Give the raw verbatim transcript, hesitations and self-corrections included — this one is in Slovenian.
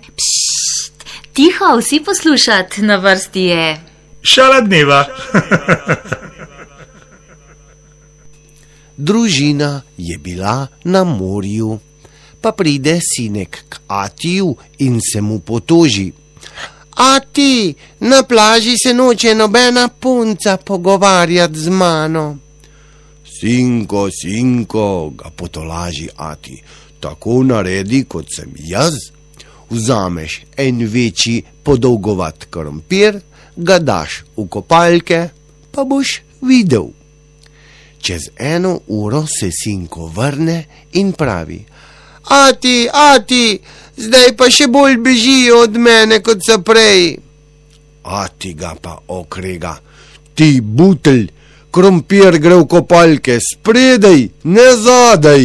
Pšt, tiho, vsi poslušat, na vrsti je Šala dneva. Družina je bila na morju, pa pride sinek k Atiju in se mu potoži. Ati, na plaži se noče nobena punca pogovarjati z mano. Sinko, sinko, ga potolaži Ati, tako naredi, kot sem jaz. Vzameš en večji podolgovat krompir, ga daš v kopalke, pa boš videl. Čez eno uro se sinko vrne in pravi: Ati, ati, zdaj pa še bolj bežijo od mene, kot so prej. Ati ga pa okrega: Ti butelj, krompir gre v kopalke spredaj, ne zadaj.